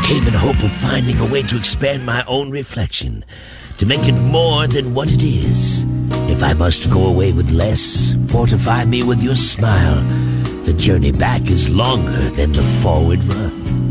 came in hope of finding a way to expand my own reflection, to make it more than what it is. If I must go away with less, fortify me with your smile. The journey back is longer than the forward run.